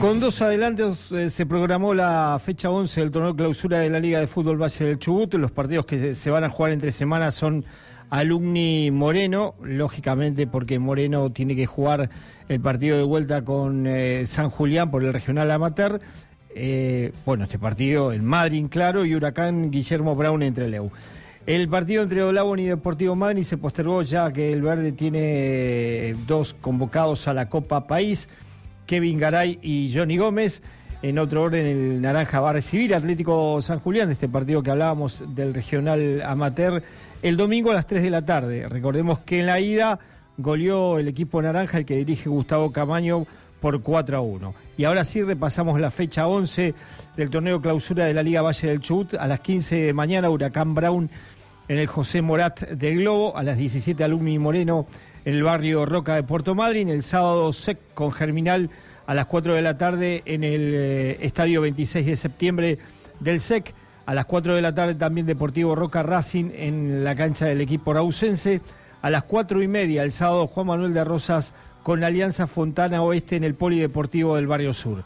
Con dos adelantos se programó la fecha 11 del torneo clausura de la Liga de Fútbol Valle del Chubut. Los partidos que se van a jugar entre semanas son Alumni Moreno, lógicamente porque Moreno tiene que jugar el partido de vuelta con San Julián por el regional amateur. Este partido, el Madryn, claro, y Huracán Guillermo Brown entre Trelew. El partido entre Dolabón y Deportivo Madryn se postergó ya que el Verde tiene dos convocados a la Copa País, Kevin Garay y Johnny Gómez. En otro orden, el Naranja va a recibir Atlético San Julián, este partido que hablábamos del regional amateur, el domingo a las 3 de la tarde. Recordemos que en la ida goleó el equipo naranja, el que dirige Gustavo Camaño, por 4-1. Y ahora sí repasamos la fecha 11 del torneo clausura de la Liga Valle del Chubut. A las 15 de mañana, Huracán Brown en el José Morat del Globo. A las 17, Alumni Moreno en el barrio Roca de Puerto Madryn. El sábado, SEC con Germinal a las 4 de la tarde en el estadio 26 de septiembre del SEC. A las 4 de la tarde también Deportivo Roca Racing en la cancha del equipo rausense. A las 4:30 el sábado, Juan Manuel de Rosas con Alianza Fontana Oeste en el Polideportivo del Barrio Sur.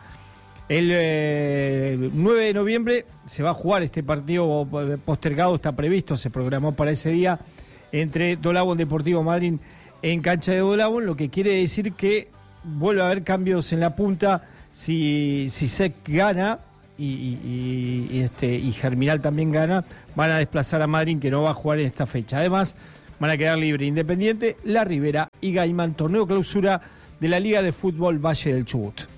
El 9 de noviembre se va a jugar este partido postergado, está previsto, se programó para ese día, entre Dolabón Deportivo Madryn en cancha de Dolabón, lo que quiere decir que vuelve a haber cambios en la punta si SEC gana y Germinal también gana, van a desplazar a Madryn, que no va a jugar en esta fecha. Además, van a quedar libre Independiente, La Ribera y Gaiman, torneo clausura de la Liga de Fútbol Valle del Chubut.